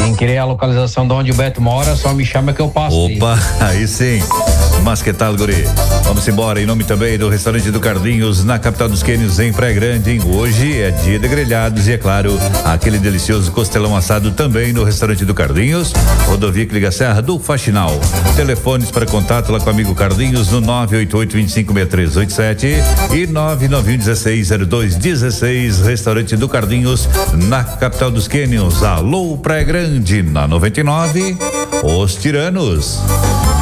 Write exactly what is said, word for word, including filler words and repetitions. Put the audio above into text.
Quem querer a localização de onde o Beto mora, só me chama que eu passo. Opa, aí, aí sim. Mas que tal, guri? Vamos embora em nome também do restaurante do Carlinhos, na capital dos Quênios, em Praia Grande. Hein? Hoje é dia de grelhados e, é claro, aquele delicioso costelão assado também no restaurante do Carlinhos, rodovia que liga a Serra do Faxinal. Telefones para contato lá com o amigo Carlinhos no nove oito oito, dois cinco, seis três oito sete e nove nove um, um seis, zero dois um seis. Restaurante do Carlinhos, na capital dos Quênios. Alô, Praia Grande, na noventa e nove, Os Tiranos.